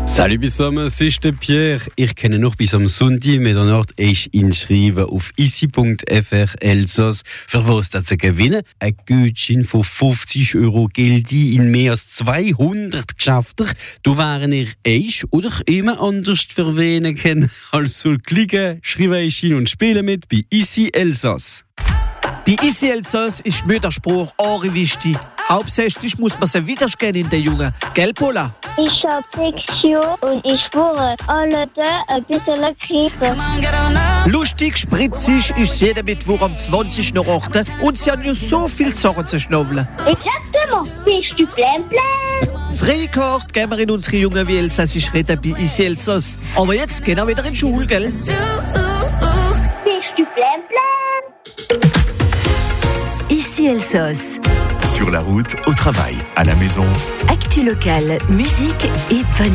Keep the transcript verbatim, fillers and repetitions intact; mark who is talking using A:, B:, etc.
A: Salut zusammen, es ist der Pierre. Ich kenne noch bis am Sonntag Mitternacht ist inschreiben auf issi punkt f r Elsass. Für was das zu gewinnen? Ein Gutschein von fünfzig Euro gilt in mehr als zweihundert Geschäften. Du wären ihr eich oder immer anders verwähnen können. Also klicken, schreiben und spielen mit bei Issi Elsass.
B: Bei Issi Elsass ist Mütterspruch auch wichtig. Hauptsächlich muss man sie wiedergehen in der Jungen. Gell, Paula?
C: Ich habe sechs Jahre und ich spüre alle Tage ein bisschen Krippe.
B: Lustig, spritzig ist jeder Mittwoch am zwanzig nach acht und sie haben ja so viel Sachen zu schnaufeln.
C: Exactement. Bist du plein plein?
B: Freikart gehen wir in unsere Jungen wie Elsassisch reden bei Issi Elsass. Aber jetzt gehen wir wieder in die Schule, gell?
C: Bist du plein plein?
D: Issi Elsass.
E: Sur la route, au travail, à la maison.
D: Actu locale, musique et bonne